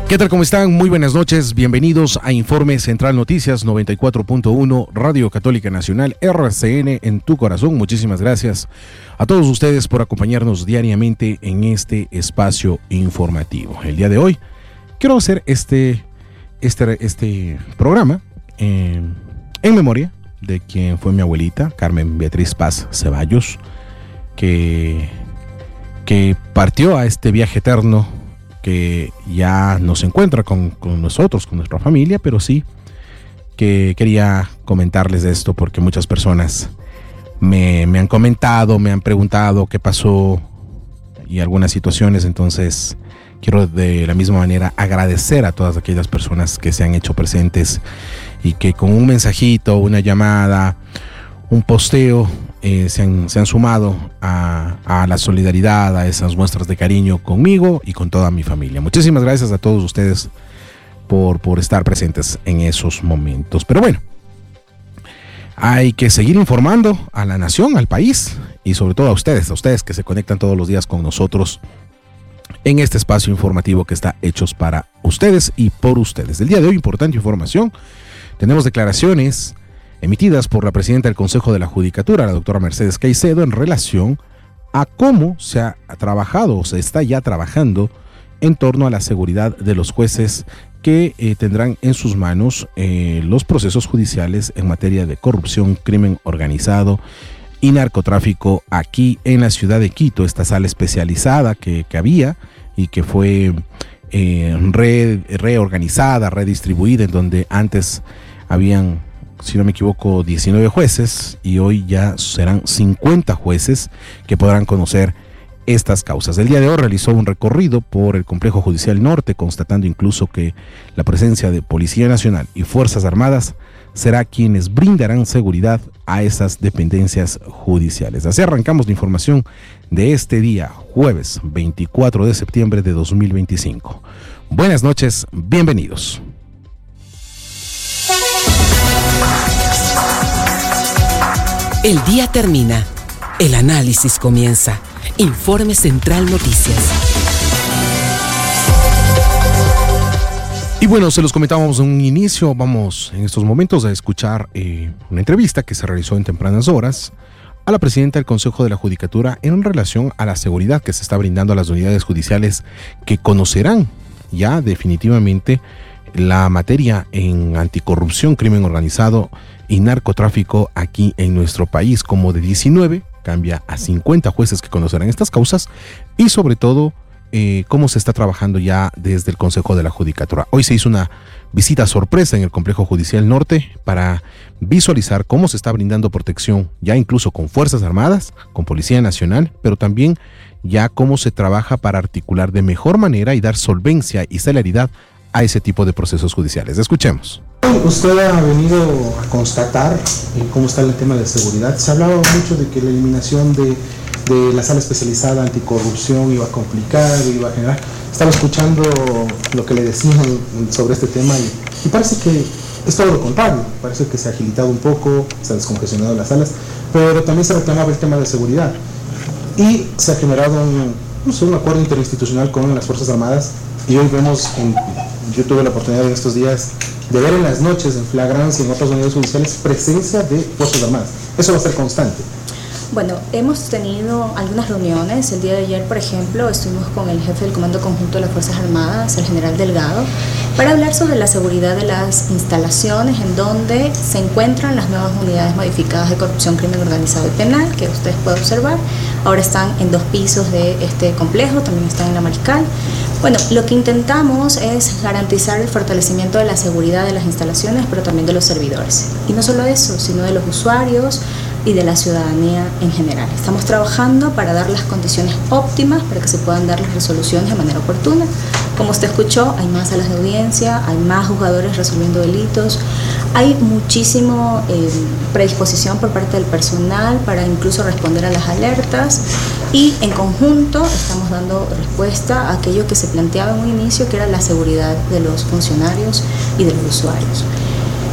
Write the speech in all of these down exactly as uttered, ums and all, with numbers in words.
¿Qué tal? ¿Cómo están? Muy buenas noches. Bienvenidos a Informe Central Noticias noventa y cuatro punto uno, Radio Católica Nacional, R C N en tu corazón. Muchísimas gracias a todos ustedes por acompañarnos diariamente en este espacio informativo. El día de hoy quiero hacer este, este, este programa eh, en memoria de quien fue mi abuelita, Carmen Beatriz Paz Ceballos, que, que partió a este viaje eterno, que ya no se encuentra con, con nosotros, con nuestra familia, pero sí que quería comentarles de esto porque muchas personas me, me han comentado, me han preguntado qué pasó y algunas situaciones. Entonces quiero de la misma manera agradecer a todas aquellas personas que se han hecho presentes y que con un mensajito, una llamada, un posteo, Eh, se, han, se han sumado a, a la solidaridad, a esas muestras de cariño conmigo y con toda mi familia. Muchísimas gracias a todos ustedes por, por estar presentes en esos momentos. Pero bueno, hay que seguir informando a la nación, al país y sobre todo a ustedes, a ustedes que se conectan todos los días con nosotros en este espacio informativo que está hechos para ustedes y por ustedes. El día de hoy, importante información, tenemos declaraciones emitidas por la presidenta del Consejo de la Judicatura, la doctora Mercedes Caicedo, en relación a cómo se ha trabajado o se está ya trabajando en torno a la seguridad de los jueces que eh, tendrán en sus manos eh, los procesos judiciales en materia de corrupción, crimen organizado y narcotráfico aquí en la ciudad de Quito. Esta sala especializada que, que había y que fue eh, re, reorganizada, redistribuida, en donde antes habían, si no me equivoco, diecinueve jueces y hoy ya serán cincuenta jueces que podrán conocer estas causas. El día de hoy realizó un recorrido por el Complejo Judicial Norte, constatando incluso que la presencia de Policía Nacional y Fuerzas Armadas será quienes brindarán seguridad a esas dependencias judiciales. Así arrancamos la información de este día, jueves veinticuatro de septiembre de dos mil veinticinco. Buenas noches, bienvenidos. El día termina, el análisis comienza. Informe Central Noticias. Y bueno, se los comentábamos en un inicio, vamos en estos momentos a escuchar eh, una entrevista que se realizó en tempranas horas a la presidenta del Consejo de la Judicatura en relación a la seguridad que se está brindando a las unidades judiciales que conocerán ya definitivamente la materia en anticorrupción, crimen organizado y narcotráfico aquí en nuestro país. Como de diecinueve cambia a cincuenta jueces que conocerán estas causas y sobre todo eh, cómo se está trabajando ya desde el Consejo de la Judicatura. Hoy se hizo una visita sorpresa en el Complejo Judicial Norte para visualizar cómo se está brindando protección ya incluso con Fuerzas Armadas, con Policía Nacional, pero también ya cómo se trabaja para articular de mejor manera y dar solvencia y celeridad a ese tipo de procesos judiciales. Escuchemos. Usted ha venido a constatar eh, cómo está el tema de seguridad. Se hablaba mucho de que la eliminación de, de la sala especializada anticorrupción iba a complicar, iba a generar. Estaba escuchando lo que le decían sobre este tema y, y parece que es todo lo contrario. Parece que se ha agilitado un poco, se han descongestionado las salas, pero también se reclamaba el tema de seguridad y se ha generado un, no sé, un acuerdo interinstitucional con las Fuerzas Armadas y hoy vemos, en, yo tuve la oportunidad en estos días de ver en las noches, en flagrancia, en otras unidades judiciales, presencia de Fuerzas Armadas. Eso va a ser constante. Bueno, hemos tenido algunas reuniones. El día de ayer, por ejemplo, estuvimos con el jefe del Comando Conjunto de las Fuerzas Armadas, el general Delgado, para hablar sobre la seguridad de las instalaciones en donde se encuentran las nuevas unidades modificadas de corrupción, crimen organizado y penal, que ustedes pueden observar. Ahora están en dos pisos de este complejo, también están en la Mariscal. Bueno, lo que intentamos es garantizar el fortalecimiento de la seguridad de las instalaciones, pero también de los servidores. Y no solo eso, sino de los usuarios y de la ciudadanía en general. Estamos trabajando para dar las condiciones óptimas para que se puedan dar las resoluciones de manera oportuna. Como usted escuchó, hay más salas de audiencia, hay más juzgadores resolviendo delitos, hay muchísimo eh, predisposición por parte del personal para incluso responder a las alertas y en conjunto estamos dando respuesta a aquello que se planteaba en un inicio, que era la seguridad de los funcionarios y de los usuarios.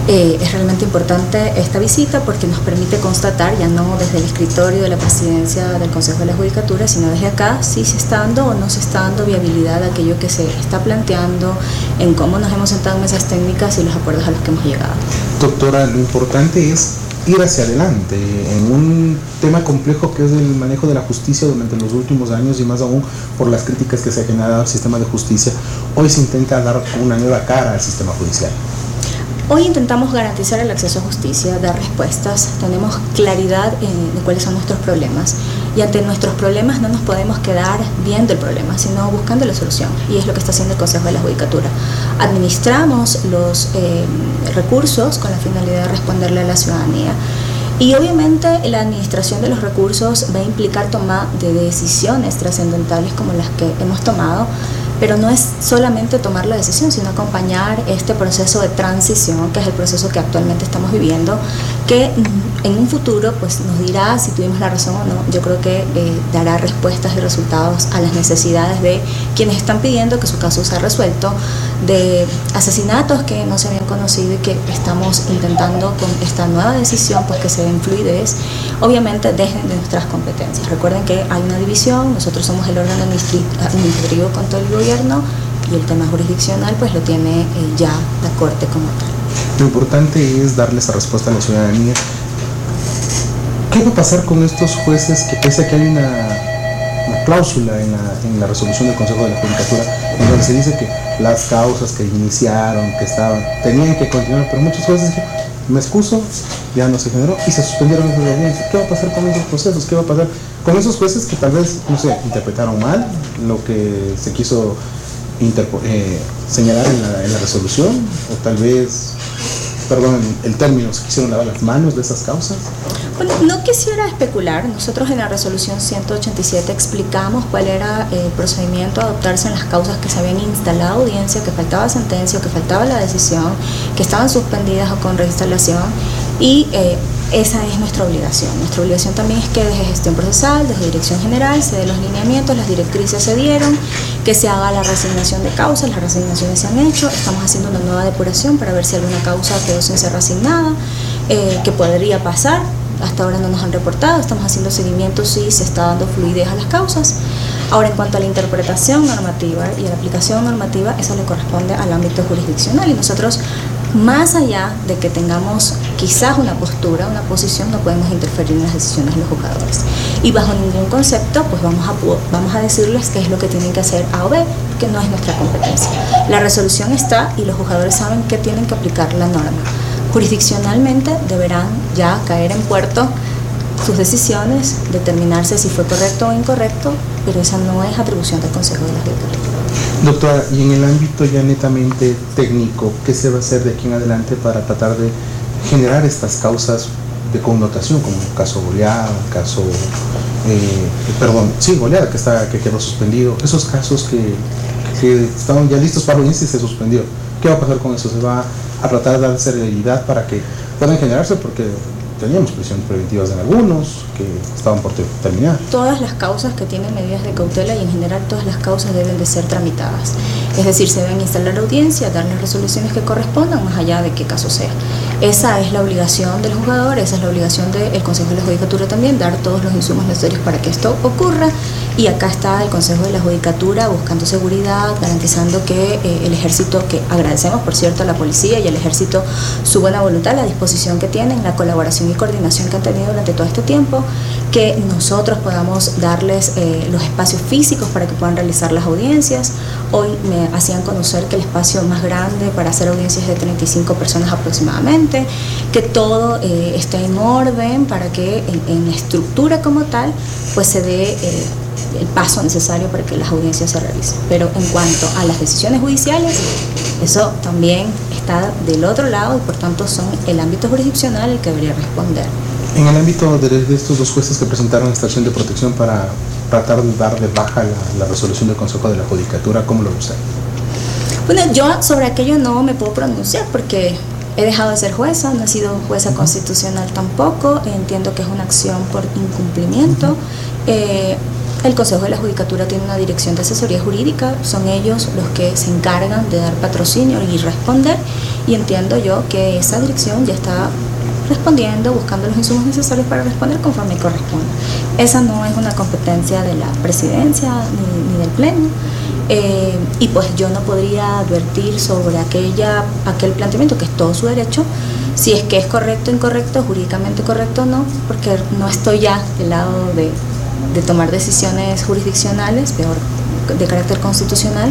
Eh, es realmente importante esta visita porque nos permite constatar, ya no desde el escritorio de la presidencia del Consejo de la Judicatura, sino desde acá, si se está dando o no se está dando viabilidad a aquello que se está planteando, en cómo nos hemos sentado en mesas técnicas y los acuerdos a los que hemos llegado. Doctora, lo importante es ir hacia adelante en un tema complejo que es el manejo de la justicia durante los últimos años y más aún por las críticas que se ha generado al sistema de justicia. Hoy se intenta dar una nueva cara al sistema judicial. Hoy intentamos garantizar el acceso a justicia, dar respuestas, tenemos claridad en, de cuáles son nuestros problemas y ante nuestros problemas no nos podemos quedar viendo el problema, sino buscando la solución, y es lo que está haciendo el Consejo de la Judicatura. Administramos los eh, recursos con la finalidad de responderle a la ciudadanía. Y obviamente la administración de los recursos va a implicar toma de decisiones trascendentales como las que hemos tomado, pero no es solamente tomar la decisión, sino acompañar este proceso de transición, que es el proceso que actualmente estamos viviendo, que en un futuro pues, nos dirá si tuvimos la razón o no. Yo creo que eh, dará respuestas y resultados a las necesidades de quienes están pidiendo que su caso sea resuelto, de asesinatos que no se habían conocido y que estamos intentando con esta nueva decisión pues, que se den fluidez, obviamente desde nuestras competencias. Recuerden que hay una división, nosotros somos el órgano administrativo con todo el gobierno y el tema jurisdiccional pues lo tiene eh, ya la Corte como tal. Lo importante es darle esa respuesta a la ciudadanía. ¿Qué va a pasar con estos jueces que pese a que hay una, una cláusula en la, en la resolución del Consejo de la Judicatura en donde se dice que las causas que iniciaron, que estaban, tenían que continuar, pero muchos jueces dijeron, me excuso, ya no se generó y se suspendieron esas audiencias? ¿Qué va a pasar con esos procesos? ¿Qué va a pasar con esos jueces que tal vez, no sé, interpretaron mal lo que se quiso interpo- eh, señalar en la, en la resolución? O tal vez, perdón el, el término, se quisieron lavar las manos de esas causas. Bueno, no quisiera especular. Nosotros en la resolución ciento ochenta y siete explicamos cuál era el procedimiento a adoptarse en las causas que se habían instalado audiencia, que faltaba sentencia, que faltaba la decisión, que estaban suspendidas o con reinstalación, y eh, esa es nuestra obligación. Nuestra obligación también es que desde gestión procesal, desde dirección general, se den los lineamientos, las directrices se dieron, que se haga la reasignación de causas, las reasignaciones se han hecho, estamos haciendo una nueva depuración para ver si alguna causa quedó sin ser reasignada, eh, que podría pasar. Hasta ahora no nos han reportado, estamos haciendo seguimiento si se está dando fluidez a las causas. Ahora, en cuanto a la interpretación normativa y a la aplicación normativa, eso le corresponde al ámbito jurisdiccional y nosotros, más allá de que tengamos quizás una postura, una posición, no podemos interferir en las decisiones de los juzgadores. Y bajo ningún concepto, pues vamos a, vamos a decirles qué es lo que tienen que hacer A o B, que no es nuestra competencia. La resolución está y los juzgadores saben que tienen que aplicar la norma. Jurisdiccionalmente deberán ya caer en puerto sus decisiones, determinarse si fue correcto o incorrecto, pero esa no es atribución del Consejo de la Judicatura. Doctora, y en el ámbito ya netamente técnico, ¿qué se va a hacer de aquí en adelante para tratar de generar estas causas de connotación, como el caso Goleada, el caso, eh, perdón, sí, Goleada, que, está, que quedó suspendido, esos casos que, que estaban ya listos para audiencia y se suspendió? ¿Qué va a pasar con eso? ¿Se va a tratar de dar celeridad para que puedan generarse? Porque teníamos prisiones preventivas en algunos que estaban por terminar. Todas las causas que tienen medidas de cautela y en general todas las causas deben de ser tramitadas. Es decir, se deben instalar audiencia, dar las resoluciones que correspondan, más allá de qué caso sea. Esa es la obligación del juzgador, esa es la obligación del Consejo de la Judicatura también, dar todos los insumos necesarios para que esto ocurra. Y acá está el Consejo de la Judicatura buscando seguridad, garantizando que eh, el Ejército, que agradecemos por cierto a la Policía y al Ejército su buena voluntad, la disposición que tienen, la colaboración y coordinación que han tenido durante todo este tiempo, que nosotros podamos darles eh, los espacios físicos para que puedan realizar las audiencias. Hoy me hacían conocer que el espacio más grande para hacer audiencias es de treinta y cinco personas aproximadamente, que todo eh, esté en orden para que en, en la estructura como tal pues se dé eh, el paso necesario para que las audiencias se realicen. Pero en cuanto a las decisiones judiciales, eso también está del otro lado y por tanto son el ámbito jurisdiccional el que debería responder. En el ámbito de, de estos dos jueces que presentaron esta acción de protección para tratar de dar de baja la, la resolución del Consejo de la Judicatura, ¿cómo lo usan? Bueno, yo sobre aquello no me puedo pronunciar porque he dejado de ser jueza, no he sido jueza constitucional tampoco, entiendo que es una acción por incumplimiento. Eh, El Consejo de la Judicatura tiene una dirección de asesoría jurídica, son ellos los que se encargan de dar patrocinio y responder, y entiendo yo que esa dirección ya está respondiendo, buscando los insumos necesarios para responder conforme corresponde. Esa no es una competencia de la presidencia ni, ni del pleno, eh, y pues yo no podría advertir sobre aquella, aquel planteamiento, que es todo su derecho, si es que es correcto o incorrecto, jurídicamente correcto o no, porque no estoy ya del lado de, de tomar decisiones jurisdiccionales, peor de carácter constitucional,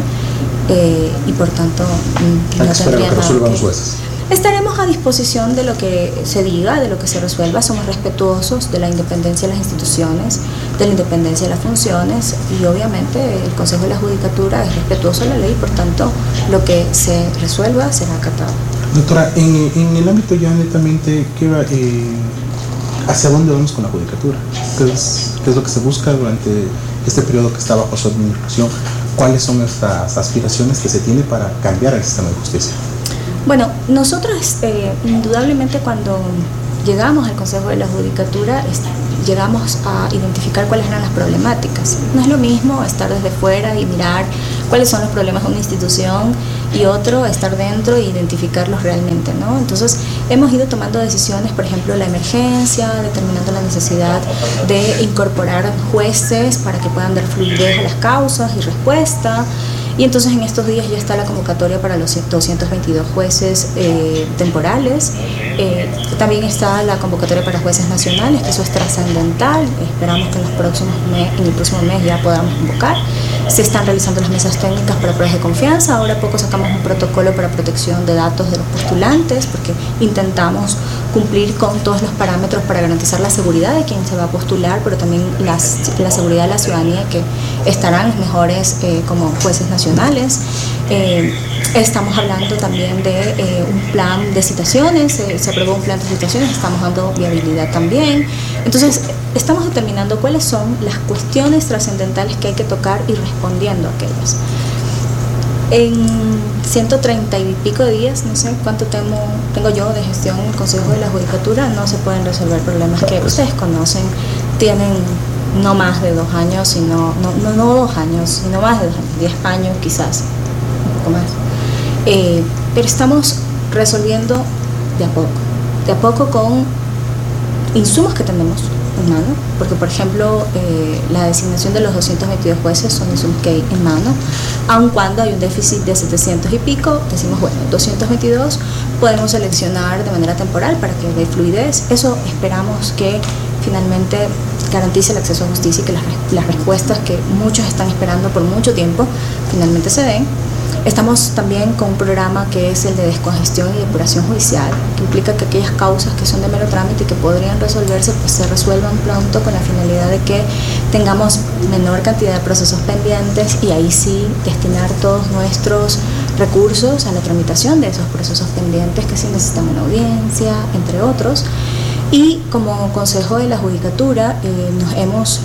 eh, y por tanto no Hay que esperar a que resuelvan los jueces. Estaremos a disposición de lo que se diga, de lo que se resuelva. Somos respetuosos de la independencia de las instituciones, de la independencia de las funciones, y obviamente el Consejo de la Judicatura es respetuoso de la ley, por tanto lo que se resuelva será acatado. Doctora, en, en el ámbito ya netamente, ¿qué va, eh, ¿hacia dónde vamos con la Judicatura? ¿Qué es, qué es lo que se busca durante este periodo que está bajo su administración? ¿Cuáles son estas aspiraciones que se tiene para cambiar el sistema de justicia? Bueno, nosotros eh, indudablemente cuando llegamos al Consejo de la Judicatura es, llegamos a identificar cuáles eran las problemáticas. No es lo mismo estar desde fuera y mirar cuáles son los problemas de una institución, y otro estar dentro e identificarlos realmente, ¿no? Entonces hemos ido tomando decisiones, por ejemplo la emergencia, determinando la necesidad de incorporar jueces para que puedan dar fluidez a las causas y respuesta. Y entonces en estos días ya está la convocatoria para los doscientos veintidós jueces eh, temporales. Eh, también está la convocatoria para jueces nacionales, que eso es trascendental. Esperamos que en, los próximos mes, en el próximo mes ya podamos convocar. Se están realizando las mesas técnicas para pruebas de confianza. Ahora a poco sacamos un protocolo para protección de datos de los postulantes, porque intentamos cumplir con todos los parámetros para garantizar la seguridad de quien se va a postular, pero también las, la seguridad de la ciudadanía, que estarán los mejores eh, como jueces nacionales. Eh, estamos hablando también de eh, un plan de citaciones, eh, se aprobó un plan de citaciones, estamos dando viabilidad también. Entonces estamos determinando cuáles son las cuestiones trascendentales que hay que tocar y respondiendo a aquellas. En ciento treinta y pico de días, no sé cuánto tengo, tengo yo de gestión en el Consejo de la Judicatura, no se pueden resolver problemas que ustedes conocen. Tienen no más de dos años, sino, no, no, no dos años, sino más de dos años, diez años quizás, un poco más. Eh, pero estamos resolviendo de a poco, de a poco con insumos que tenemos en mano, porque por ejemplo eh, la designación de los doscientos veintidós jueces son insumos que hay en mano, aun cuando hay un déficit de setecientos y pico, decimos bueno, doscientos veintidós podemos seleccionar de manera temporal para que dé fluidez. Eso esperamos que finalmente garantice el acceso a justicia y que las, las respuestas que muchos están esperando por mucho tiempo finalmente se den. Estamos también con un programa que es el de descongestión y depuración judicial, que implica que aquellas causas que son de mero trámite y que podrían resolverse, pues se resuelvan pronto, con la finalidad de que tengamos menor cantidad de procesos pendientes, y ahí sí destinar todos nuestros recursos a la tramitación de esos procesos pendientes que sí necesitan una audiencia, entre otros. Y como Consejo de la Judicatura eh, nos hemos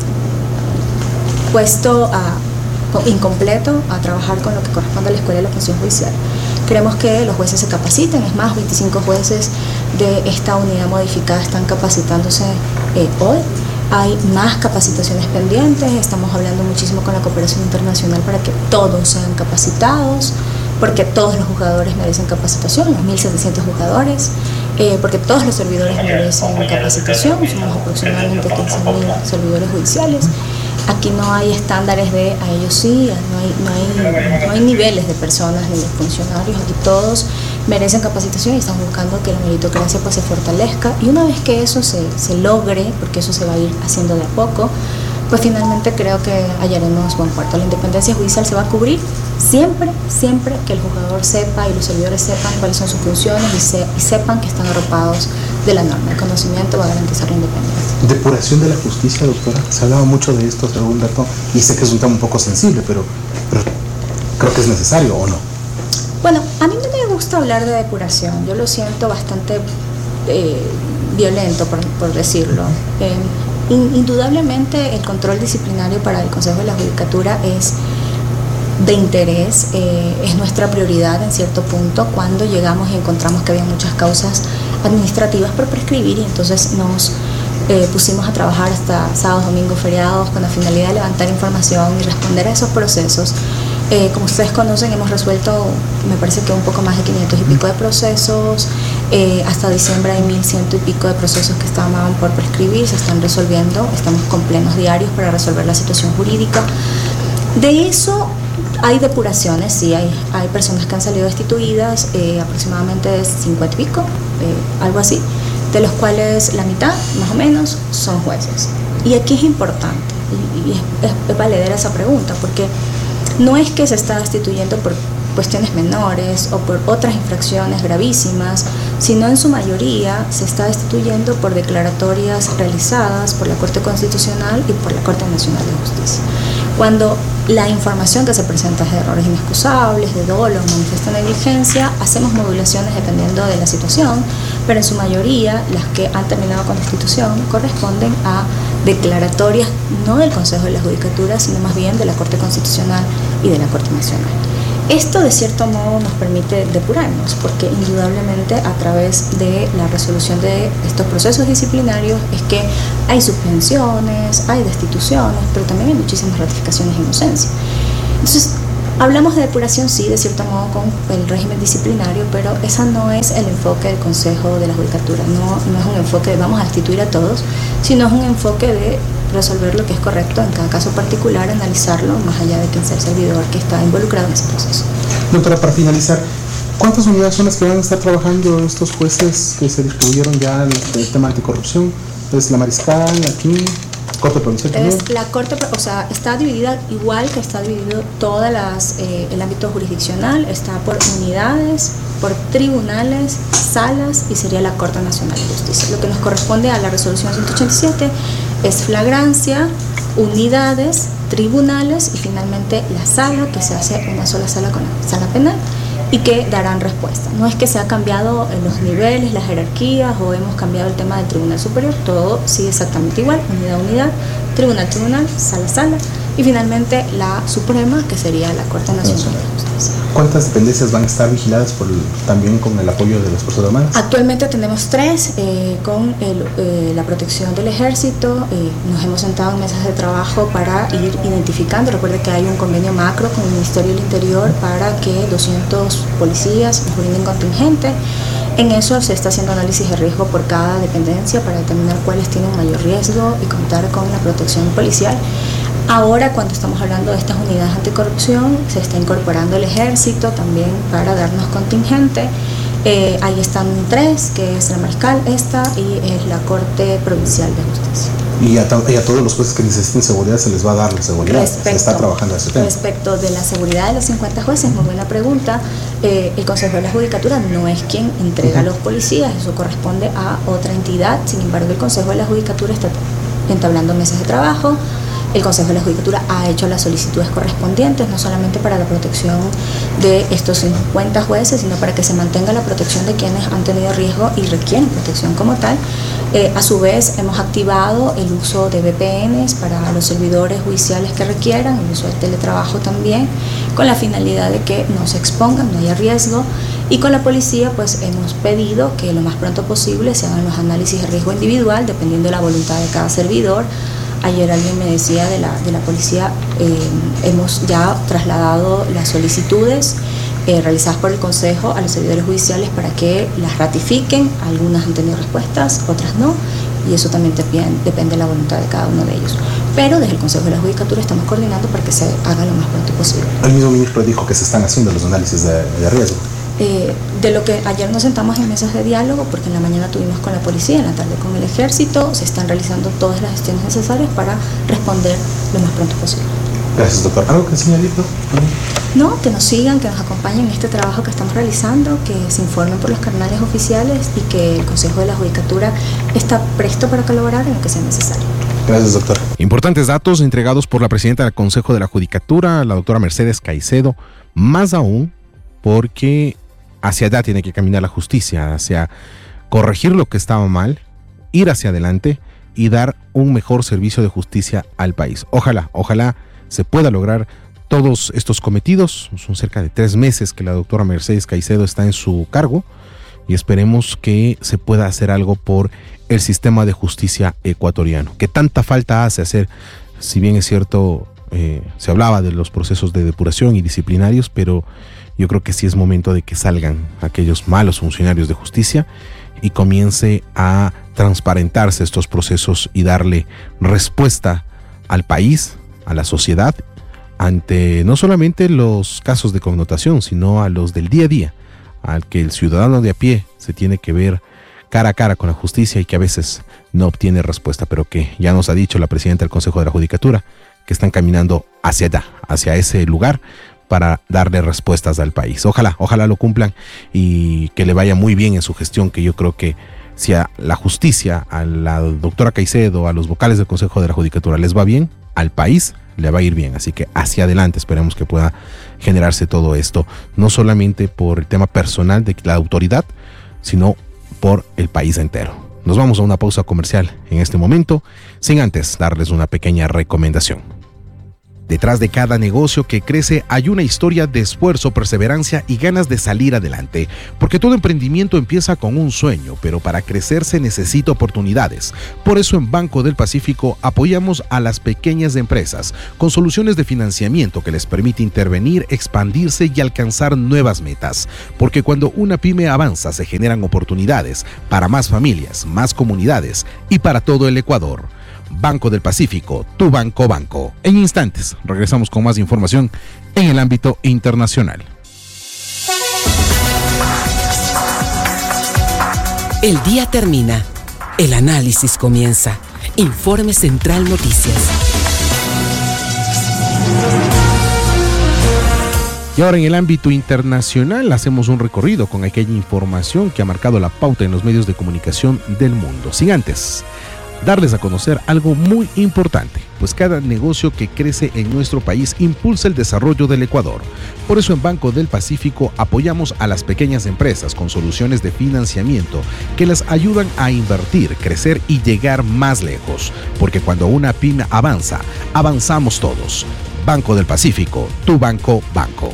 puesto a incompleto a trabajar con lo que corresponde a la Escuela de la Función Judicial. Queremos que los jueces se capaciten, es más, veinticinco jueces de esta unidad modificada están capacitándose eh, hoy. Hay más capacitaciones pendientes, estamos hablando muchísimo con la cooperación internacional para que todos sean capacitados, porque todos los juzgadores merecen capacitación, los mil setecientos juzgadores, eh, porque todos los servidores merecen capacitación, somos aproximadamente quince mil servidores judiciales. Aquí no hay estándares de a ellos sí, no hay, no hay, no hay niveles de personas ni de funcionarios, aquí todos merecen capacitación y estamos buscando que la meritocracia pues se fortalezca, y una vez que eso se, se logre, porque eso se va a ir haciendo de a poco, pues finalmente creo que hallaremos buen puerto. La independencia judicial se va a cubrir siempre, siempre que el juzgador sepa y los servidores sepan cuáles son sus funciones y, se, y sepan que están arropados de la norma. El conocimiento va a garantizar la independencia. Depuración de la justicia, doctora. Se hablaba mucho de esto hace algún rato, y sé que es un tema un poco sensible, pero, pero creo que es necesario, ¿o no? Bueno, a mí no me gusta hablar de depuración. Yo lo siento bastante eh, violento, por, por decirlo. Eh, Indudablemente el control disciplinario para el Consejo de la Judicatura es de interés, eh, es nuestra prioridad en cierto punto cuando llegamos y encontramos que había muchas causas administrativas por prescribir, y entonces nos eh, pusimos a trabajar hasta sábados, domingos, feriados con la finalidad de levantar información y responder a esos procesos. Eh, como ustedes conocen, hemos resuelto, me parece que un poco más de quinientos y pico de procesos. Eh, hasta diciembre hay mil ciento y pico de procesos que estaban por prescribir, se están resolviendo. Estamos con plenos diarios para resolver la situación jurídica. De eso hay depuraciones, sí, hay, hay personas que han salido destituidas, eh, aproximadamente cincuenta y pico, eh, algo así, de los cuales la mitad, más o menos, son jueces. Y aquí es importante, y, y es, es, es valedera esa pregunta, porque no es que se está destituyendo por cuestiones menores o por otras infracciones gravísimas, sino en su mayoría se está destituyendo por declaratorias realizadas por la Corte Constitucional y por la Corte Nacional de Justicia. Cuando la información que se presenta es de errores inexcusables, de dolo, manifiesta negligencia, hacemos modulaciones dependiendo de la situación, pero en su mayoría las que han terminado con destitución corresponden a declaratorias no del Consejo de la Judicatura, sino más bien de la Corte Constitucional y de la Corte Nacional. Esto de cierto modo nos permite depurarnos, porque indudablemente a través de la resolución de estos procesos disciplinarios es que hay suspensiones, hay destituciones, pero también hay muchísimas ratificaciones de inocencia. Entonces, hablamos de depuración, sí, de cierto modo con el régimen disciplinario, pero ese no es el enfoque del Consejo de la Judicatura, no, no es un enfoque de vamos a destituir a todos, sino es un enfoque de resolver lo que es correcto en cada caso particular, analizarlo más allá de quién sea el servidor que está involucrado en ese proceso. Doctora, para finalizar, ¿cuántas unidades son las que van a estar trabajando estos jueces que se distribuyeron ya en el tema anticorrupción? ¿Es la Mariscal, aquí, Corte Provincial también? Es la Corte, o sea, está dividida igual que está dividido todo las, eh, el ámbito jurisdiccional, está por unidades, por tribunales, salas y sería la Corte Nacional de Justicia. Lo que nos corresponde a la resolución ciento ochenta y siete es flagrancia, unidades, tribunales y finalmente la sala, que se hace una sola sala con la sala penal y que darán respuesta. No es que se ha cambiado en los niveles, las jerarquías o hemos cambiado el tema del Tribunal Superior, todo sigue exactamente igual, unidad, unidad, tribunal, tribunal, sala, sala y finalmente la Suprema, que sería la Corte Nacional de Justicia. ¿Cuántas dependencias van a estar vigiladas por el, también con el apoyo de las Fuerzas Armadas? Actualmente tenemos tres, eh, con el, eh, la protección del Ejército. Eh, nos hemos sentado en mesas de trabajo para ir identificando. Recuerde que hay un convenio macro con el Ministerio del Interior para que doscientos policías nos brinden contingente. En eso se está haciendo análisis de riesgo por cada dependencia para determinar cuáles tienen mayor riesgo y contar con la protección policial. Ahora, cuando estamos hablando de estas unidades anticorrupción, se está incorporando el Ejército también para darnos contingente. Eh, ahí están tres, que es la Mariscal, esta, y es la Corte Provincial de Justicia. Y a, to- y a todos los jueces que necesiten seguridad se les va a dar la seguridad. Respecto, se está trabajando ese tema. Respecto de la seguridad de los cincuenta jueces, muy buena pregunta. Eh, el Consejo de la Judicatura no es quien entrega uh-huh. a los policías, eso corresponde a otra entidad. Sin embargo, el Consejo de la Judicatura está entablando mesas de trabajo. El Consejo de la Judicatura ha hecho las solicitudes correspondientes, no solamente para la protección de estos cincuenta jueces, sino para que se mantenga la protección de quienes han tenido riesgo y requieren protección como tal. Eh, a su vez, hemos activado el uso de V P Ns para los servidores judiciales que requieran, el uso del teletrabajo también, con la finalidad de que no se expongan, no haya riesgo. Y con la policía, pues hemos pedido que lo más pronto posible se hagan los análisis de riesgo individual, dependiendo de la voluntad de cada servidor. Ayer alguien me decía de la, de la policía, eh, hemos ya trasladado las solicitudes eh, realizadas por el Consejo a los servidores judiciales para que las ratifiquen. Algunas han tenido respuestas, otras no, y eso también depende, depende de la voluntad de cada uno de ellos. Pero desde el Consejo de la Judicatura estamos coordinando para que se haga lo más pronto posible. El mismo ministro dijo que se están haciendo los análisis de, de riesgo. Eh, de lo que ayer nos sentamos en mesas de diálogo, porque en la mañana tuvimos con la policía, en la tarde con el Ejército, se están realizando todas las gestiones necesarias para responder lo más pronto posible. Gracias, doctor. ¿Algo que señalar? No, que nos sigan, que nos acompañen en este trabajo que estamos realizando, que se informen por los canales oficiales y que el Consejo de la Judicatura está presto para colaborar en lo que sea necesario. Gracias, doctor. Importantes datos entregados por la presidenta del Consejo de la Judicatura, la doctora Mercedes Caicedo, más aún porque hacia allá tiene que caminar la justicia, hacia corregir lo que estaba mal, ir hacia adelante y dar un mejor servicio de justicia al país. Ojalá, ojalá se pueda lograr todos estos cometidos. Son cerca de tres meses que la doctora Mercedes Caicedo está en su cargo y esperemos que se pueda hacer algo por el sistema de justicia ecuatoriano, que tanta falta hace hacer, si bien es cierto, eh, se hablaba de los procesos de depuración y disciplinarios, pero yo creo que sí es momento de que salgan aquellos malos funcionarios de justicia y comience a transparentarse estos procesos y darle respuesta al país, a la sociedad, ante no solamente los casos de connotación, sino a los del día a día, al que el ciudadano de a pie se tiene que ver cara a cara con la justicia y que a veces no obtiene respuesta, pero que ya nos ha dicho la presidenta del Consejo de la Judicatura que están caminando hacia allá, hacia ese lugar para darle respuestas al país. Ojalá, ojalá lo cumplan y que le vaya muy bien en su gestión, que yo creo que si a la justicia, a la doctora Caicedo, a los vocales del Consejo de la Judicatura les va bien, al país le va a ir bien. Así que hacia adelante esperemos que pueda generarse todo esto, no solamente por el tema personal de la autoridad, sino por el país entero. Nos vamos a una pausa comercial en este momento, sin antes darles una pequeña recomendación. Detrás de cada negocio que crece hay una historia de esfuerzo, perseverancia y ganas de salir adelante, porque todo emprendimiento empieza con un sueño, pero para crecer se necesita oportunidades. Por eso en Banco del Pacífico apoyamos a las pequeñas empresas con soluciones de financiamiento que les permite intervenir, expandirse y alcanzar nuevas metas, porque cuando una pyme avanza se generan oportunidades para más familias, más comunidades y para todo el Ecuador. Banco del Pacífico, tu banco banco. En instantes regresamos con más información en el ámbito internacional. El día termina, el análisis comienza. Informe Central Noticias. Y ahora en el ámbito internacional hacemos un recorrido con aquella información que ha marcado la pauta en los medios de comunicación del mundo. Sin antes darles a conocer algo muy importante, pues cada negocio que crece en nuestro país impulsa el desarrollo del Ecuador. Por eso en Banco del Pacífico apoyamos a las pequeñas empresas con soluciones de financiamiento que las ayudan a invertir, crecer y llegar más lejos, porque cuando una pyme avanza, avanzamos todos. Banco del Pacífico, tu banco banco.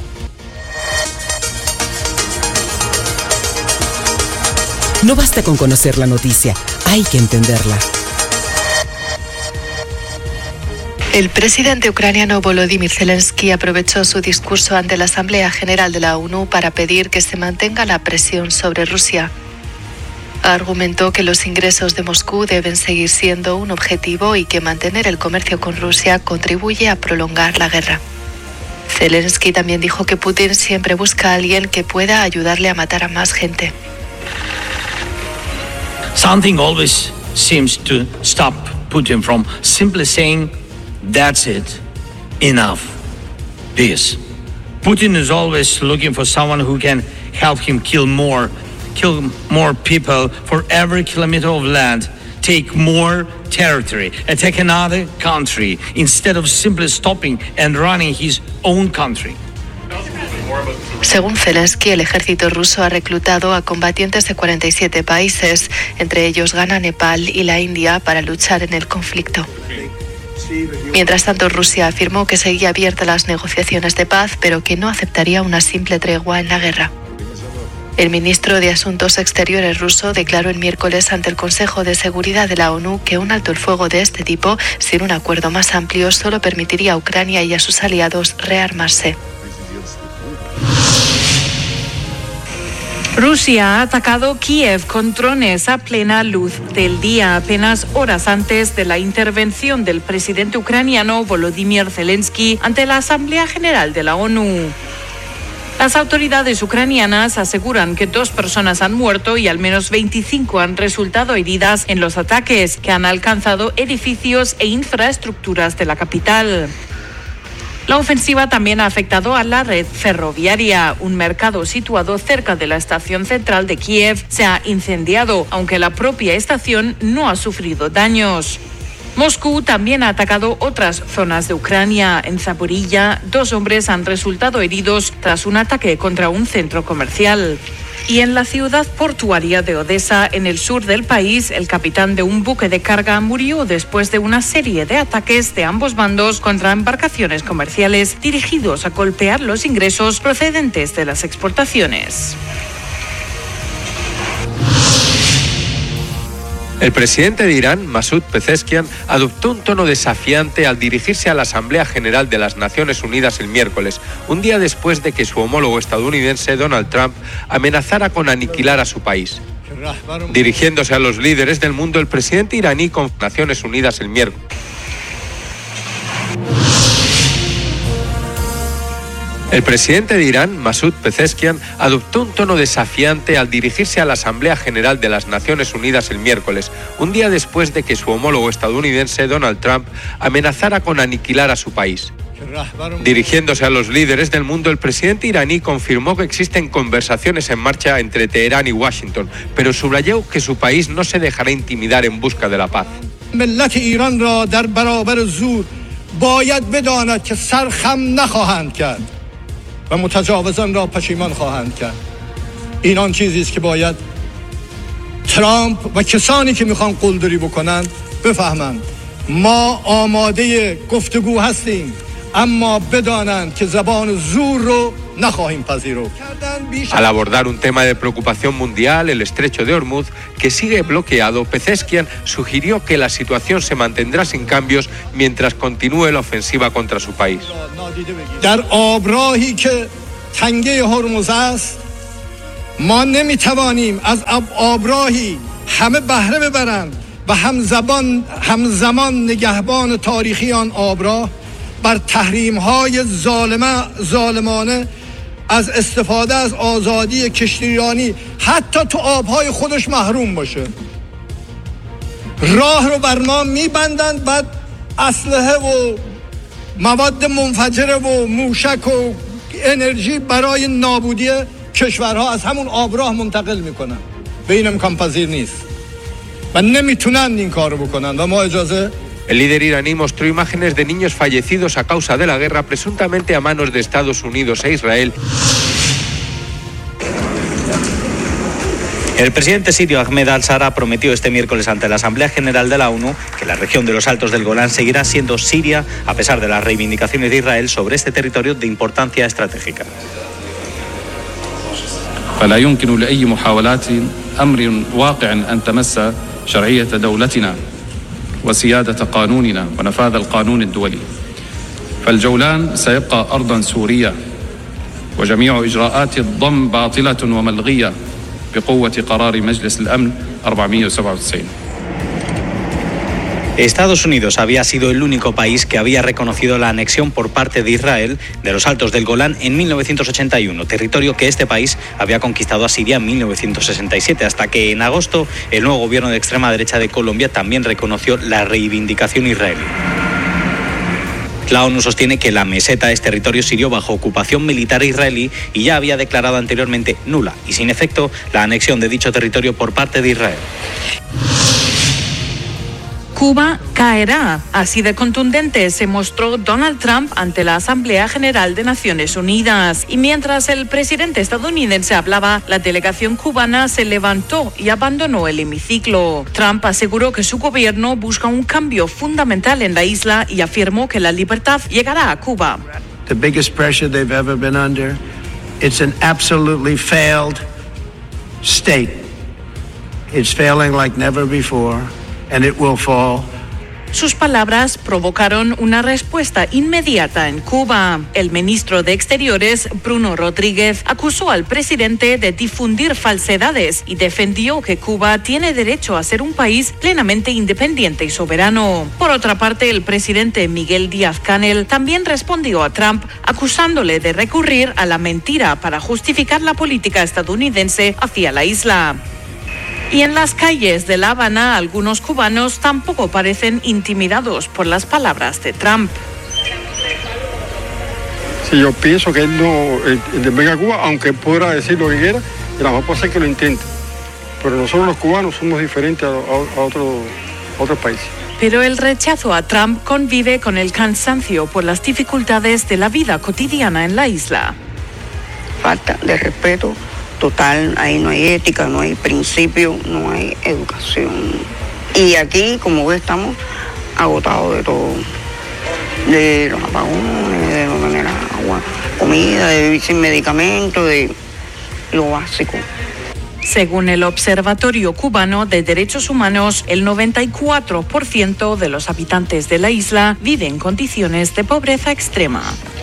No basta con conocer la noticia, hay que entenderla. El presidente ucraniano Volodymyr Zelensky aprovechó su discurso ante la Asamblea General de la ONU para pedir que se mantenga la presión sobre Rusia. Argumentó que los ingresos de Moscú deben seguir siendo un objetivo y que mantener el comercio con Rusia contribuye a prolongar la guerra. Zelensky también dijo que Putin siempre busca a alguien que pueda ayudarle a matar a más gente. Something always seems to stop Putin from simply saying, "That's it, enough, peace." Putin is always looking for someone who can help him kill more, kill more people for every kilometer of land, take more territory, attack another country, instead of simply stopping and running his own country. Según Zelensky, el ejército ruso ha reclutado a combatientes de cuarenta y siete países, entre ellos Ghana, Nepal y la India, para luchar en el conflicto. Mientras tanto, Rusia afirmó que seguía abierta las negociaciones de paz, pero que no aceptaría una simple tregua en la guerra. El ministro de Asuntos Exteriores ruso declaró el miércoles ante el Consejo de Seguridad de la ONU que un alto el fuego de este tipo, sin un acuerdo más amplio, solo permitiría a Ucrania y a sus aliados rearmarse. Rusia ha atacado Kiev con drones a plena luz del día, apenas horas antes de la intervención del presidente ucraniano Volodymyr Zelensky ante la Asamblea General de la ONU. Las autoridades ucranianas aseguran que dos personas han muerto y al menos veinticinco han resultado heridas en los ataques que han alcanzado edificios e infraestructuras de la capital. La ofensiva también ha afectado a la red ferroviaria. Un mercado situado cerca de la estación central de Kiev se ha incendiado, aunque la propia estación no ha sufrido daños. Moscú también ha atacado otras zonas de Ucrania. En Zaporilla, dos hombres han resultado heridos tras un ataque contra un centro comercial. Y en la ciudad portuaria de Odessa, en el sur del país, el capitán de un buque de carga murió después de una serie de ataques de ambos bandos contra embarcaciones comerciales dirigidos a golpear los ingresos procedentes de las exportaciones. El presidente de Irán, Masoud Pezeshkian, adoptó un tono desafiante al dirigirse a la Asamblea General de las Naciones Unidas el miércoles, un día después de que su homólogo estadounidense, Donald Trump, amenazara con aniquilar a su país. Dirigiéndose a los líderes del mundo, el presidente iraní con Naciones Unidas el miércoles. El presidente de Irán, Masoud Pezeshkian, adoptó un tono desafiante al dirigirse a la Asamblea General de las Naciones Unidas el miércoles, un día después de que su homólogo estadounidense, Donald Trump, amenazara con aniquilar a su país. Dirigiéndose a los líderes del mundo, el presidente iraní confirmó que existen conversaciones en marcha entre Teherán y Washington, pero subrayó que su país no se dejará intimidar en busca de la paz. و متجاوزان را پشیمان خواهند کرد. این آن چیزی است که باید ترامپ و کسانی که میخوان قلدری بکنند بفهمند. ما آماده گفتگو هستیم، اما بدانند که زبان زور رو نخواهیم پذیرفت. Al abordar un tema de preocupación mundial, el estrecho de Hormuz, que sigue bloqueado, Pezeshkian sugirió que la situación se mantendrá sin cambios mientras continúe la ofensiva contra su país. در آبراهی که تنگه هرمز است، ما نمیتوانیم از آبراهی همه بهره ببرند و همزمان همزمان نگهبان تاریخی آن آبراه بر تحریم‌های ظالمه ظالمانه از استفاده از آزادی کشتیرانی حتی تو آبهای خودش محروم باشه. راه رو بر ما میبندند، بعد اسلحه و مواد منفجره و موشک و انرژی برای نابودی کشورها از همون آبراه منتقل میکنن. به این امکان پذیر نیست و نمیتونن این کارو بکنن و ما اجازه. El líder iraní mostró imágenes de niños fallecidos a causa de la guerra, presuntamente a manos de Estados Unidos e Israel. El presidente sirio Ahmed al-Shara prometió este miércoles ante la Asamblea General de la ONU que la región de los Altos del Golán seguirá siendo siria a pesar de las reivindicaciones de Israel sobre este territorio de importancia estratégica. فلا يمكن لأي محاولات أمر واقع أن تمس شرعية دولتنا وسيادة قانوننا ونفاذ القانون الدولي. فالجولان سيبقى أرضا سورية وجميع إجراءات الضم باطلة وملغية بقوة قرار مجلس الأمن أربعمائة وسبعة وتسعين. Estados Unidos había sido el único país que había reconocido la anexión por parte de Israel de los Altos del Golán en mil novecientos ochenta y uno, territorio que este país había conquistado a Siria en mil novecientos sesenta y siete, hasta que en agosto el nuevo gobierno de extrema derecha de Colombia también reconoció la reivindicación israelí. La ONU sostiene que la meseta es territorio sirio bajo ocupación militar israelí y ya había declarado anteriormente nula y sin efecto la anexión de dicho territorio por parte de Israel. Cuba caerá. Así de contundente se mostró Donald Trump ante la Asamblea General de Naciones Unidas. Y mientras el presidente estadounidense hablaba, la delegación cubana se levantó y abandonó el hemiciclo. Trump aseguró que su gobierno busca un cambio fundamental en la isla y afirmó que la libertad llegará a Cuba. The biggest pressure they've ever been under. It's an absolutely failed state. It's failing like never before. And it will fall. Sus palabras provocaron una respuesta inmediata en Cuba. El ministro de Exteriores, Bruno Rodríguez, acusó al presidente de difundir falsedades y defendió que Cuba tiene derecho a ser un país plenamente independiente y soberano. Por otra parte, el presidente Miguel Díaz-Canel también respondió a Trump acusándole de recurrir a la mentira para justificar la política estadounidense hacia la isla. Y en las calles de La Habana, algunos cubanos tampoco parecen intimidados por las palabras de Trump. Sí, yo pienso que él no él, él venga a Cuba, aunque pueda decir lo que quiera, y la mejor puede ser que lo intente. Pero nosotros los cubanos somos diferentes a, a, a, otro, a otros países. Pero el rechazo a Trump convive con el cansancio por las dificultades de la vida cotidiana en la isla. Falta de respeto total, ahí no hay ética, no hay principio, no hay educación. Y aquí, como ves, estamos agotados de todo, de los apagones, de no tener agua, comida, de vivir sin medicamentos, de lo básico. Según el Observatorio Cubano de Derechos Humanos, el noventa y cuatro por ciento de los habitantes de la isla viven en condiciones de pobreza extrema.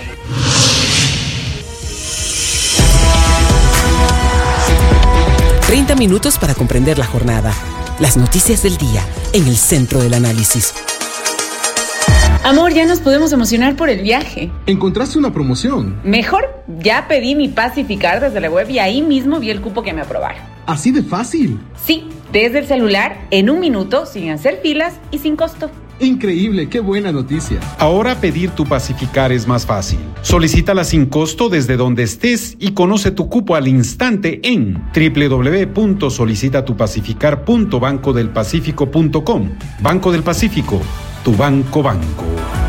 treinta minutos para comprender la jornada. Las noticias del día en el centro del análisis. Amor, ya nos podemos emocionar por el viaje. ¿Encontraste una promoción? Mejor, ya pedí mi Pacificar desde la web y ahí mismo vi el cupo que me aprobaron. ¿Así de fácil? Sí, desde el celular, en un minuto, sin hacer filas y sin costo. Increíble, qué buena noticia. Ahora pedir tu Pacificar es más fácil. Solicítala sin costo desde donde estés y conoce tu cupo al instante en doble u doble u doble u punto solicita tu pacificar punto banco del pacífico punto com. Banco del Pacífico, tu banco banco.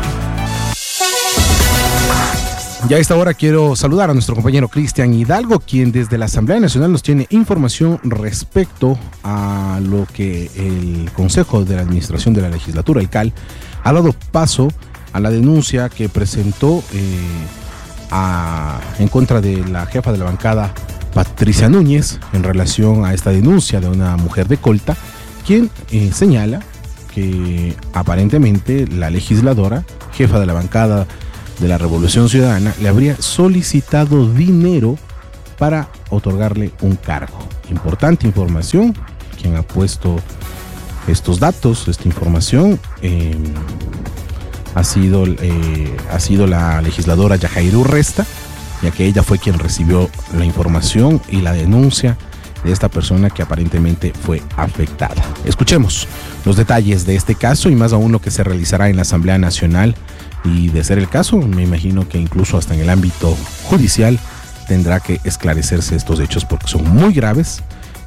Ya a esta hora quiero saludar a nuestro compañero Cristian Hidalgo, quien desde la Asamblea Nacional nos tiene información respecto a lo que el Consejo de la Administración de la Legislatura, el C A L, ha dado paso a la denuncia que presentó eh, a, en contra de la jefa de la bancada, Patricia Núñez, en relación a esta denuncia de una mujer de Colta, quien eh, señala que aparentemente la legisladora, jefa de la bancada de la Revolución Ciudadana, le habría solicitado dinero para otorgarle un cargo. Importante información. Quien ha puesto estos datos, esta información, eh, ha sido eh, ha sido la legisladora Yajaira Urresta, ya que ella fue quien recibió la información y la denuncia de esta persona que aparentemente fue afectada. Escuchemos los detalles de este caso y más aún lo que se realizará en la Asamblea Nacional. Y de ser el caso, me imagino que incluso hasta en el ámbito judicial tendrá que esclarecerse estos hechos porque son muy graves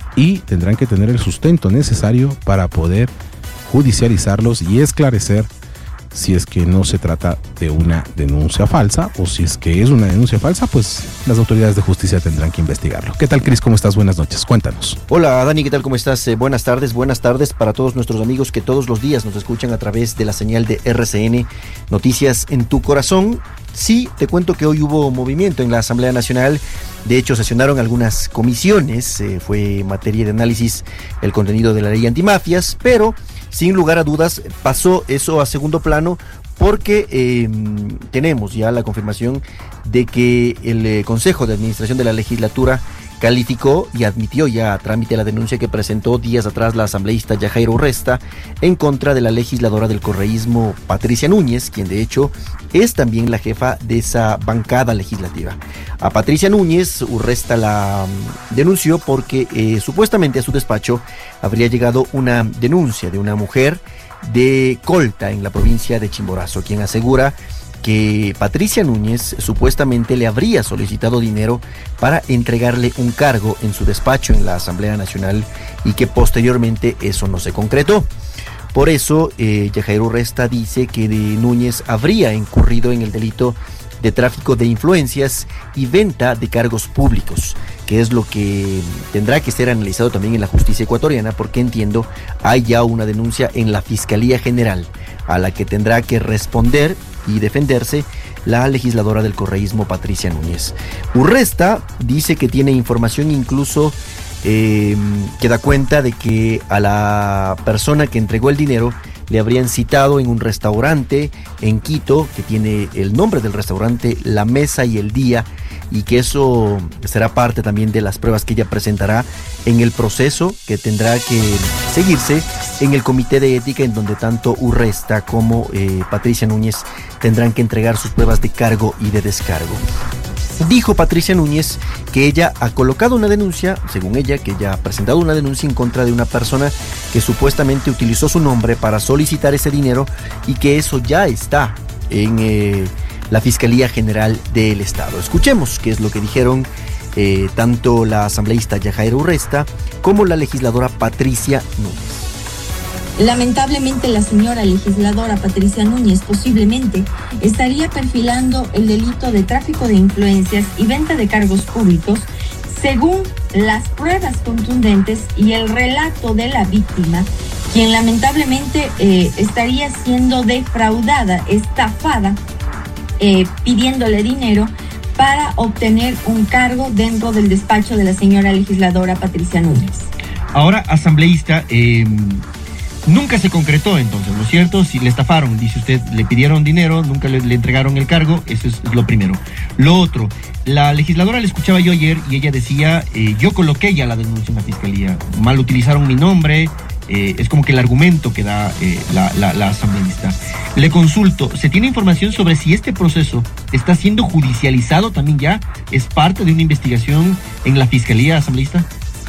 y tendrán que tener el sustento necesario para poder judicializarlos y esclarecer si es que no se trata de una denuncia falsa o si es que es una denuncia falsa, pues las autoridades de justicia tendrán que investigarlo. ¿Qué tal, Cris? ¿Cómo estás? Buenas noches. Cuéntanos. Hola, Dani. ¿Qué tal? ¿Cómo estás? Eh, buenas tardes. Buenas tardes para todos nuestros amigos que todos los días nos escuchan a través de la señal de R C N Noticias en tu Corazón. Sí, te cuento que hoy hubo movimiento en la Asamblea Nacional. De hecho, sesionaron algunas comisiones. Eh, fue materia de análisis el contenido de la ley antimafias, pero sin lugar a dudas pasó eso a segundo plano porque eh, tenemos ya la confirmación de que el eh, Consejo de Administración de la Legislatura calificó y admitió ya a trámite la denuncia que presentó días atrás la asambleísta Yajaira Urresta en contra de la legisladora del correísmo Patricia Núñez, quien de hecho es también la jefa de esa bancada legislativa. A Patricia Núñez Urresta la um, denunció porque eh, supuestamente a su despacho habría llegado una denuncia de una mujer de Colta en la provincia de Chimborazo, quien asegura que Patricia Núñez supuestamente le habría solicitado dinero para entregarle un cargo en su despacho en la Asamblea Nacional y que posteriormente eso no se concretó. Por eso, eh, Yajaira Urresta dice que de Núñez habría incurrido en el delito de tráfico de influencias y venta de cargos públicos, que es lo que tendrá que ser analizado también en la justicia ecuatoriana, porque entiendo hay ya una denuncia en la Fiscalía General a la que tendrá que responder y defenderse la legisladora del correísmo Patricia Núñez. Urresta dice que tiene información incluso eh, que da cuenta de que a la persona que entregó el dinero le habrían citado en un restaurante en Quito, que tiene el nombre del restaurante La Mesa y el Día, y que eso será parte también de las pruebas que ella presentará en el proceso que tendrá que seguirse en el Comité de Ética, en donde tanto Urresta como eh, Patricia Núñez tendrán que entregar sus pruebas de cargo y de descargo. Dijo Patricia Núñez que ella ha colocado una denuncia, según ella, que ella ha presentado una denuncia en contra de una persona que supuestamente utilizó su nombre para solicitar ese dinero y que eso ya está en eh, la Fiscalía General del Estado. Escuchemos qué es lo que dijeron eh, tanto la asambleísta Yajaira Urresta como la legisladora Patricia Núñez. Lamentablemente, la señora legisladora Patricia Núñez posiblemente estaría perfilando el delito de tráfico de influencias y venta de cargos públicos según las pruebas contundentes y el relato de la víctima, quien lamentablemente eh, estaría siendo defraudada, estafada, eh, pidiéndole dinero para obtener un cargo dentro del despacho de la señora legisladora Patricia Núñez. Ahora, asambleísta, eh, nunca se concretó entonces, ¿no es cierto? Si le estafaron, dice usted, le pidieron dinero, nunca le, le entregaron el cargo, eso es lo primero. Lo otro, la legisladora le escuchaba yo ayer y ella decía, eh, yo coloqué ya la denuncia en la fiscalía, mal utilizaron mi nombre, eh, es como que el argumento que da eh, la, la, la asambleísta. Le consulto, ¿se tiene información sobre si este proceso está siendo judicializado también ya? ¿Es parte de una investigación en la fiscalía, asambleísta?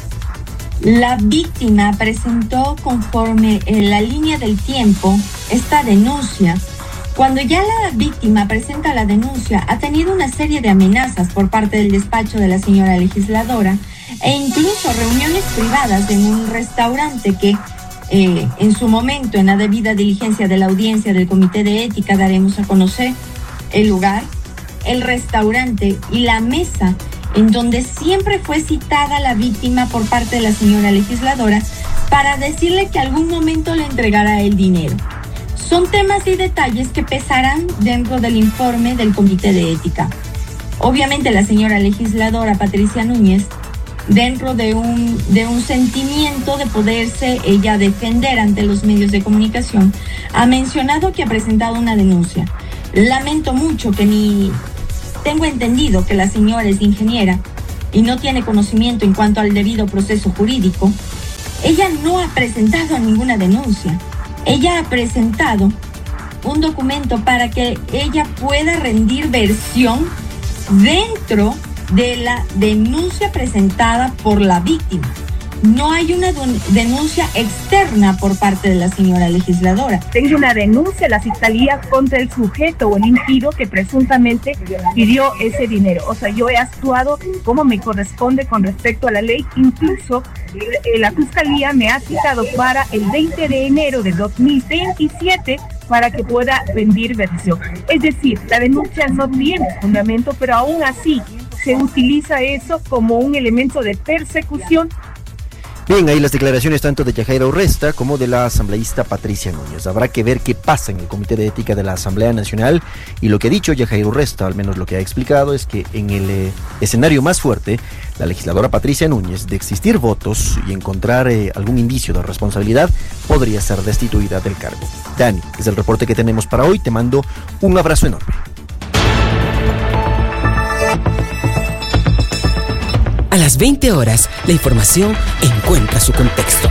La víctima presentó conforme en la línea del tiempo esta denuncia. Cuando ya la víctima presenta la denuncia, ha tenido una serie de amenazas por parte del despacho de la señora legisladora e incluso reuniones privadas en un restaurante que eh, en su momento, en la debida diligencia de la audiencia del Comité de Ética, daremos a conocer el lugar, el restaurante y la mesa en donde siempre fue citada la víctima por parte de la señora legisladora para decirle que algún momento le entregará el dinero. Son temas y detalles que pesarán dentro del informe del Comité de Ética. Obviamente la señora legisladora Patricia Núñez, dentro de un, de un sentimiento de poderse ella defender ante los medios de comunicación, ha mencionado que ha presentado una denuncia. Lamento mucho que ni... Tengo entendido que la señora es ingeniera y no tiene conocimiento en cuanto al debido proceso jurídico. Ella no ha presentado ninguna denuncia. Ella ha presentado un documento para que ella pueda rendir versión dentro de la denuncia presentada por la víctima. No hay una denuncia externa por parte de la señora legisladora. Tengo una denuncia a la fiscalía contra el sujeto o el individuo que presuntamente pidió ese dinero. O sea, yo he actuado como me corresponde con respecto a la ley. Incluso eh, la fiscalía me ha citado para el veinte de enero de dos mil veintisiete para que pueda rendir versión. Es decir, la denuncia no tiene fundamento, pero aún así se utiliza eso como un elemento de persecución. Bien, ahí las declaraciones tanto de Yajaira Urresta como de la asambleísta Patricia Núñez. Habrá que ver qué pasa en el Comité de Ética de la Asamblea Nacional, y lo que ha dicho Yajaira Urresta, al menos lo que ha explicado, es que en el eh, escenario más fuerte, la legisladora Patricia Núñez, de existir votos y encontrar eh, algún indicio de responsabilidad, podría ser destituida del cargo. Dani, es el reporte que tenemos para hoy. Te mando un abrazo enorme. A las veinte horas, la información encuentra su contexto.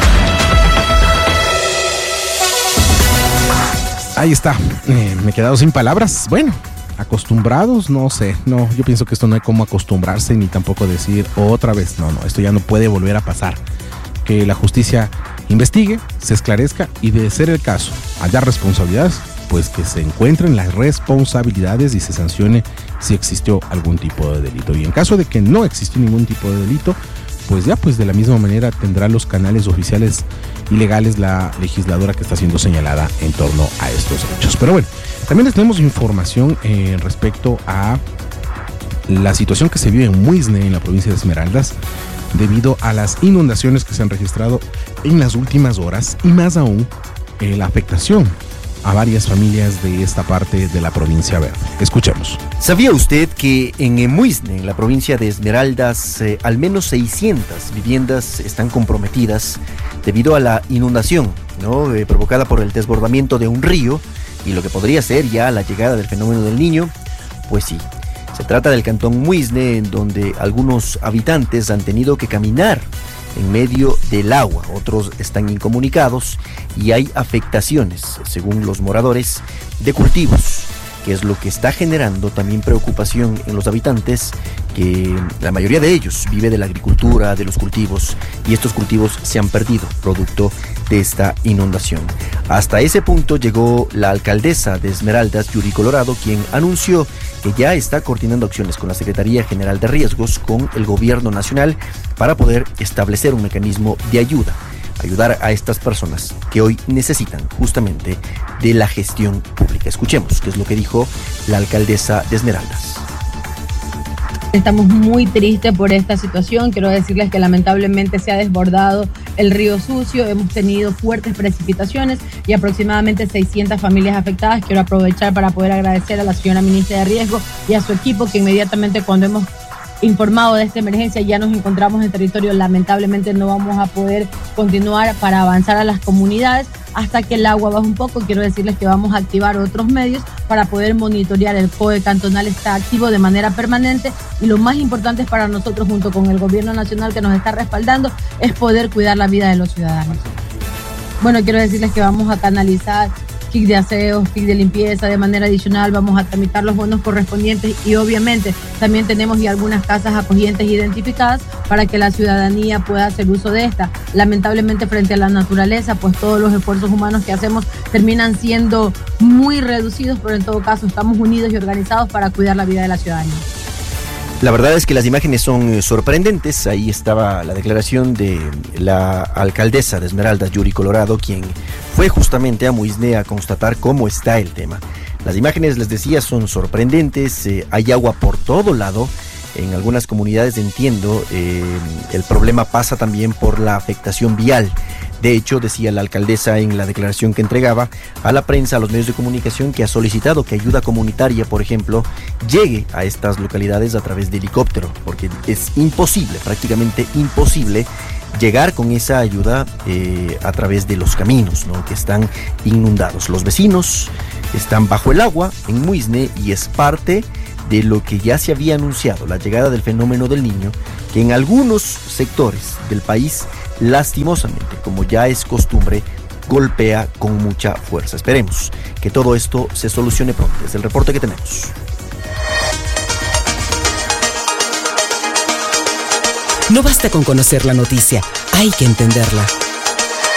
Ahí está, eh, me he quedado sin palabras. Bueno, acostumbrados, no sé, no, yo pienso que esto no hay como acostumbrarse ni tampoco decir otra vez, no, no, esto ya no puede volver a pasar. Que la justicia investigue, se esclarezca y, de ser el caso, haya responsabilidades, pues que se encuentren las responsabilidades y se sancione si existió algún tipo de delito. Y en caso de que no existió ningún tipo de delito, pues ya pues de la misma manera tendrá los canales oficiales y legales la legisladora que está siendo señalada en torno a estos hechos. Pero bueno, también les tenemos información eh, respecto a la situación que se vive en Muisne, en la provincia de Esmeraldas, debido a las inundaciones que se han registrado en las últimas horas, y más aún eh, la afectación a varias familias de esta parte de la provincia verde. Escuchemos. ¿Sabía usted que en Muisne, en la provincia de Esmeraldas, eh, al menos seiscientas viviendas están comprometidas debido a la inundación, ¿no? eh, provocada por el desbordamiento de un río y lo que podría ser ya la llegada del fenómeno del Niño? Pues sí, se trata del cantón Muisne, en donde algunos habitantes han tenido que caminar en medio del agua, otros están incomunicados y hay afectaciones, según los moradores, de cultivos, que es lo que está generando también preocupación en los habitantes, que la mayoría de ellos vive de la agricultura, de los cultivos, y estos cultivos se han perdido producto de esta inundación. Hasta ese punto llegó la alcaldesa de Esmeraldas, Yuri Colorado, quien anunció que ya está coordinando acciones con la Secretaría General de Riesgos, con el Gobierno Nacional, para poder establecer un mecanismo de ayuda, ayudar a estas personas que hoy necesitan justamente de la gestión pública. Escuchemos qué es lo que dijo la alcaldesa de Esmeraldas. Estamos muy tristes por esta situación. Quiero decirles que lamentablemente se ha desbordado el río Sucio. Hemos tenido fuertes precipitaciones y aproximadamente seiscientas familias afectadas. Quiero aprovechar para poder agradecer a la señora ministra de Riesgo y a su equipo que inmediatamente cuando hemos informado de esta emergencia ya nos encontramos en territorio. Lamentablemente no vamos a poder continuar para avanzar a las comunidades hasta que el agua baje un poco. Quiero decirles que vamos a activar otros medios para poder monitorear. El C O E cantonal está activo de manera permanente y lo más importante para nosotros, junto con el gobierno nacional que nos está respaldando, es poder cuidar la vida de los ciudadanos. Bueno, quiero decirles que vamos a canalizar kit de aseo, kit de limpieza de manera adicional, vamos a tramitar los bonos correspondientes y obviamente también tenemos ya algunas casas acogientes identificadas para que la ciudadanía pueda hacer uso de esta. Lamentablemente frente a la naturaleza, pues todos los esfuerzos humanos que hacemos terminan siendo muy reducidos, pero en todo caso estamos unidos y organizados para cuidar la vida de la ciudadanía. La verdad es que las imágenes son sorprendentes. Ahí estaba la declaración de la alcaldesa de Esmeraldas, Yuri Colorado, quien fue justamente a Muisne a constatar cómo está el tema. Las imágenes, les decía, son sorprendentes. Eh, hay agua por todo lado. En algunas comunidades, entiendo, eh, el problema pasa también por la afectación vial. De hecho, decía la alcaldesa en la declaración que entregaba a la prensa, a los medios de comunicación, que ha solicitado que ayuda comunitaria, por ejemplo, llegue a estas localidades a través de helicóptero, porque es imposible, prácticamente imposible, llegar con esa ayuda eh, a través de los caminos, ¿no?, que están inundados. Los vecinos están bajo el agua en Muisne y es parte de lo que ya se había anunciado, la llegada del fenómeno del Niño, que en algunos sectores del país, lastimosamente, como ya es costumbre, golpea con mucha fuerza. Esperemos que todo esto se solucione pronto. Es el reporte que tenemos. No basta con conocer la noticia, hay que entenderla.